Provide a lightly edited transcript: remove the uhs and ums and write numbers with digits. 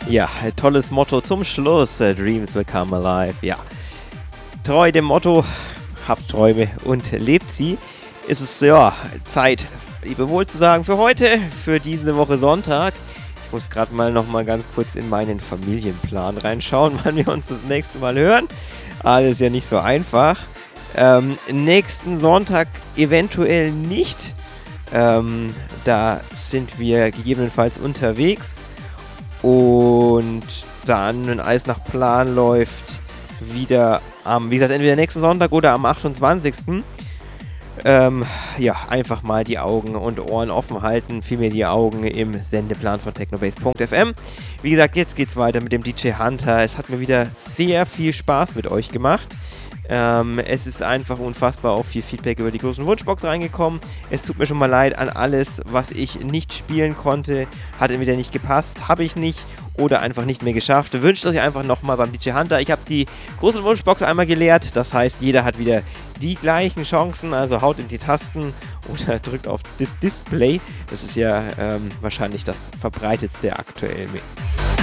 Ja, tolles Motto zum Schluss. Dreams will come alive. Ja, treu dem Motto, habt Träume und lebt sie. Ist es ja Zeit, Lebewohl zu sagen für heute, für diese Woche Sonntag. Ich muss gerade mal noch mal ganz kurz in meinen Familienplan reinschauen, wann wir uns das nächste Mal hören. Alles ja nicht so einfach. Nächsten Sonntag eventuell nicht. Da sind wir gegebenenfalls unterwegs. Und dann, wenn alles nach Plan läuft, wieder am, wie gesagt, entweder nächsten Sonntag oder am 28. Ja, einfach mal die Augen und Ohren offen halten, vielmehr die Augen im Sendeplan von technobase.fm. Wie gesagt, jetzt geht's weiter mit dem DJ Hunter. Es hat mir wieder sehr viel Spaß mit euch gemacht. Es ist einfach unfassbar auch viel Feedback über die großen Wunschbox reingekommen. Es tut mir schon mal leid an alles, was ich nicht spielen konnte. Hat entweder nicht gepasst, habe ich nicht oder einfach nicht mehr geschafft. Wünscht euch einfach nochmal beim DJ Hunter. Ich habe die große Wunschbox einmal geleert. Das heißt, jeder hat wieder die gleichen Chancen. Also haut in die Tasten oder drückt auf das Display. Das ist ja wahrscheinlich das verbreitetste aktuell.